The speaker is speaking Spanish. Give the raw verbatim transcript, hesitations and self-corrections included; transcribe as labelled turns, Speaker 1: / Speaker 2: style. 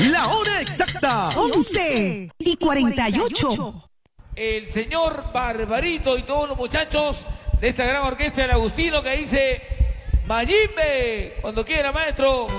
Speaker 1: La hora exacta.
Speaker 2: once y cuarenta y ocho.
Speaker 3: El señor Barbarito y todos los muchachos de esta gran orquesta del Agustino que dice Mayimbe, cuando quiera, maestro.